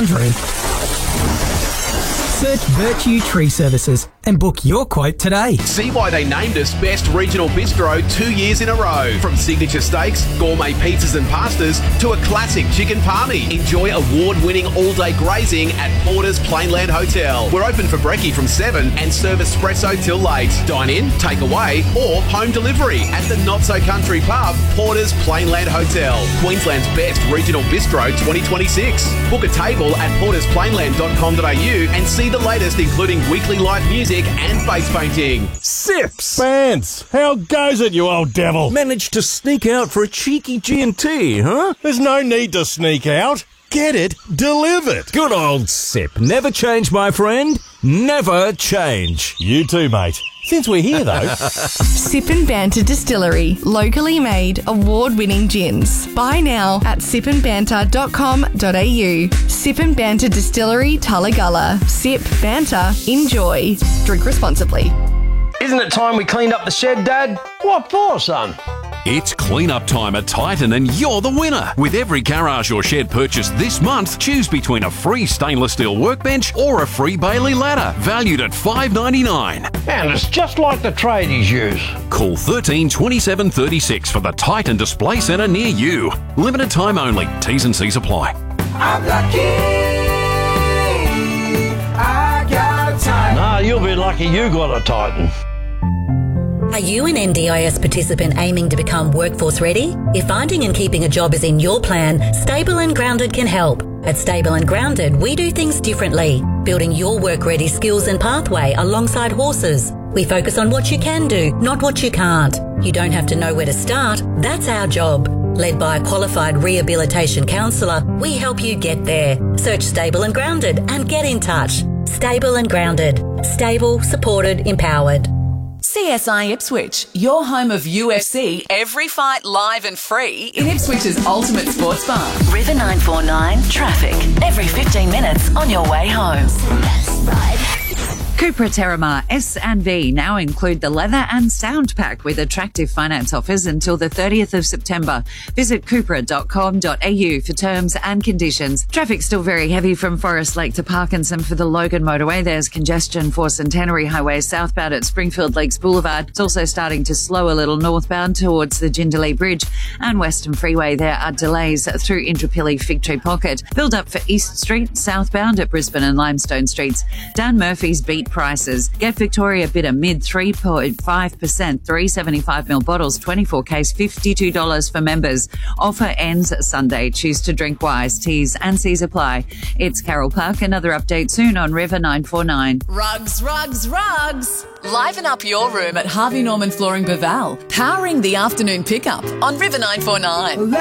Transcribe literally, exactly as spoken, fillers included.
lounge room. Search Virtue Tree Services and book your quote today. See why they named us Best Regional Bistro two years in a row. From signature steaks, gourmet pizzas and pastas to a classic chicken palmy. Enjoy award-winning all-day grazing at Porter's Plainland Hotel. We're open for brekkie from seven and serve espresso till late. Dine in, take away or home delivery at the not-so-country pub, Porter's Plainland Hotel. Queensland's Best Regional Bistro twenty twenty-six. Book a table at porters plainland dot com dot a u and see the latest, including weekly live music and face painting. Sips! Vance, how goes it, you old devil? Managed to sneak out for a cheeky G and T, huh? There's no need to sneak out. Get it delivered. Good old Sip. Never change, my friend. Never change. You too, mate. Since we're here, though. Sip and Banter Distillery. Locally made, award-winning gins. Buy now at sip and banter dot com dot a u. Sip and Banter Distillery, Tullagulla. Sip, banter, enjoy. Drink responsibly. Isn't it time we cleaned up the shed, Dad? What for, son? It's clean-up time at Titan and you're the winner. With every garage or shed purchased this month, choose between a free stainless steel workbench or a free Bailey ladder, valued at five dollars ninety-nine. And it's just like the tradies use. Call thirteen twenty-seven thirty-six for the Titan Display Centre near you. Limited time only. T's and C's apply. I'm lucky. I got a Titan. Nah, you'll be lucky you got a Titan. Are you an N D I S participant aiming to become workforce ready? If finding and keeping a job is in your plan, Stable and Grounded can help. At Stable and Grounded, we do things differently, building your work-ready skills and pathway alongside horses. We focus on what you can do, not what you can't. You don't have to know where to start. That's our job. Led by a qualified rehabilitation counsellor, we help you get there. Search Stable and Grounded and get in touch. Stable and Grounded. Stable, supported, empowered. C S I Ipswich, your home of U F C, every fight live and free in Ipswich's ultimate sports bar. River nine four nine, traffic, every fifteen minutes on your way home. Cupra Terramar S and V now include the leather and sound pack with attractive finance offers until the thirtieth of September. Visit cupra dot com dot a u for terms and conditions. Traffic's still very heavy from Forest Lake to Parkinson for the Logan motorway. There's congestion for Centenary Highway southbound at Springfield Lakes Boulevard. It's also starting to slow a little northbound towards the Jindalee Bridge and Western Freeway. There are delays through Intrapilli Fig Tree Pocket. Build up for East Street southbound at Brisbane and Limestone Streets. Dan Murphy's beat prices. Get Victoria Bitter mid three point five percent, three seventy-five ml bottles, twenty-four case, fifty-two dollars for members. Offer ends Sunday. Choose to drink wise. T's and C's apply. It's Carol Park. Another update soon on River nine four nine. Rugs, rugs, rugs. Liven up your room at Harvey Norman Flooring Baval. Powering the afternoon pickup on River nine four nine.